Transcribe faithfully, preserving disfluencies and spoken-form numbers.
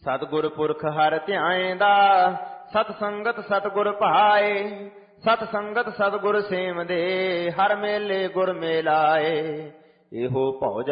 ਸਤਿਗੁਰ ਪੁਰਖ ਹਰਿ ਧਿਆਏਂਦਾ, ਸਤ ਸੰਗਤ ਸਤਿਗੁਰ ਭਾਏ। ਸਤ ਸੰਗਤ ਸਤਿਗੁਰ ਸੇਵ ਦੇ, ਹਰ ਮੇਲੇ ਗੁਰ ਮੇਲਾਏ। ਇਹੋ ਭਉ